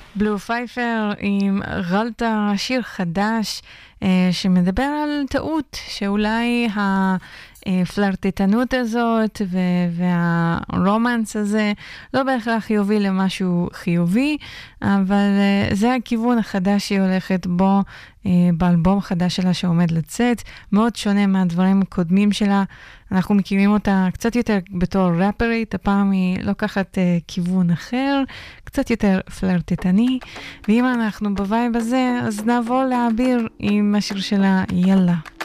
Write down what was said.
בלו פייפר עם רלטה, שיר חדש שמדבר על טעות, שאולי הפלרטטנות הזאת והרומנס הזה לא בהכרח יוביל למשהו חיובי, אבל זה הכיוון החדש שהיא הולכת בו באלבום חדש שלה שעומד לצאת, מאוד שונה מהדברים הקודמים שלה. אנחנו מכירים אותה קצת יותר בתור ראפרית, הפעם היא לוקחת כיוון אחר, קצת יותר פלרטטני, ואם אנחנו בווייב הזה, אז נעבור להעביר עם השיר שלה יאללה.